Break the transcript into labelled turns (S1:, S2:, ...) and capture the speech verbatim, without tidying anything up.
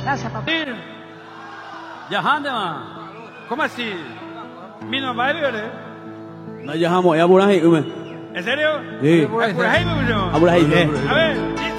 S1: Gracias, papá.
S2: Yahan de más. ¿Cómo así? ¿Vino baile, verdad?
S3: No, ya vamos, ya por ahí,
S2: ¿En serio?
S3: sí.
S2: ¿Por ahí, me
S3: A por ahí,
S2: A ver,